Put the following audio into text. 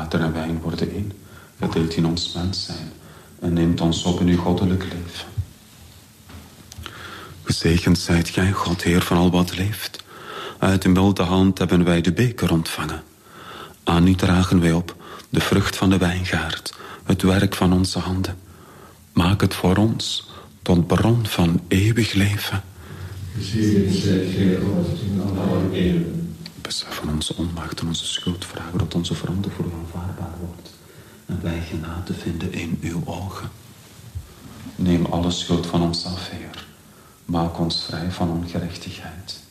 water en wijn worden één. Gedeeld in ons mens zijn en neemt ons op in uw goddelijk leven. Gezegend zijt gij, God, Heer van al wat leeft. Uit uw milde hand hebben wij de beker ontvangen. Aan u dragen wij op de vrucht van de wijngaard, het werk van onze handen. Maak het voor ons tot bron van eeuwig leven. Gezegend zijt gij, God, in alle eeuwen. Beseffen onze onmacht en onze schuld, vragen dat onze verandering voor u aanvaardbaar wordt. En wij genade vinden in uw ogen. Neem alle schuld van ons af, Heer. Maak ons vrij van ongerechtigheid.